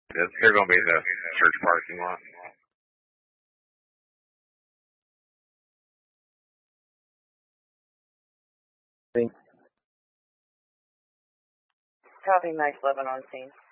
They're going to be in the church parking lot. Copy, Max 11 on scene.